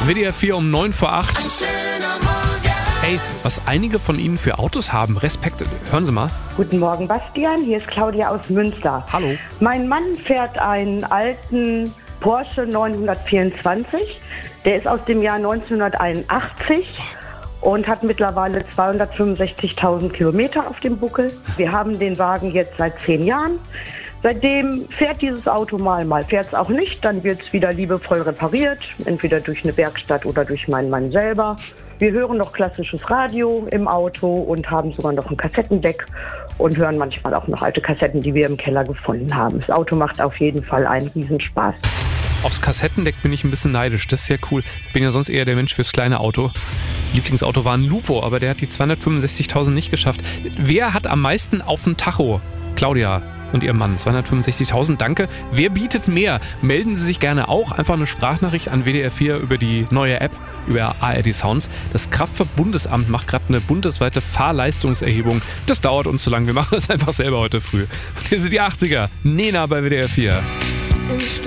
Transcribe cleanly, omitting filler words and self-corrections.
WDR 4 um 9 vor 8. Hey, was einige von Ihnen für Autos haben, Respekt. Hören Sie mal. Guten Morgen, Bastian. Hier ist Claudia aus Münster. Hallo. Mein Mann fährt einen alten Porsche 924. Der ist aus dem Jahr 1981 und hat mittlerweile 265.000 Kilometer auf dem Buckel. Wir haben den Wagen jetzt seit 10 Jahren. Seitdem fährt dieses Auto mal fährt es auch nicht. Dann wird es wieder liebevoll repariert, entweder durch eine Werkstatt oder durch meinen Mann selber. Wir hören noch klassisches Radio im Auto und haben sogar noch ein Kassettendeck und hören manchmal auch noch alte Kassetten, die wir im Keller gefunden haben. Das Auto macht auf jeden Fall einen Riesenspaß. Aufs Kassettendeck bin ich ein bisschen neidisch. Das ist ja cool. Ich bin ja sonst eher der Mensch fürs kleine Auto. Lieblingsauto war ein Lupo, aber der hat die 265.000 nicht geschafft. Wer hat am meisten auf dem Tacho? Claudia und ihr Mann. 265.000, danke. Wer bietet mehr? Melden Sie sich gerne auch. Einfach eine Sprachnachricht an WDR 4 über die neue App, über ARD Sounds. Das Kraftfahrtbundesamt macht gerade eine bundesweite Fahrleistungserhebung. Das dauert uns zu lang. Wir machen das einfach selber heute früh. Hier sind die 80er. Nena bei WDR 4.